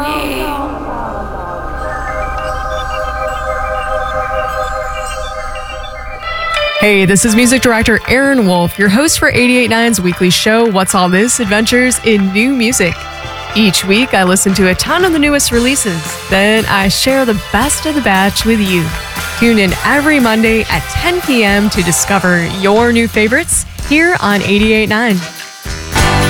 Hey, this is music director Aaron Wolf, your host for 88.9's weekly show, What's All This? Adventures in New Music. Each week, I listen to a ton of the newest releases. Then I share the best of the batch with you. Tune in every Monday at 10 p.m. to discover your new favorites here on 88.9.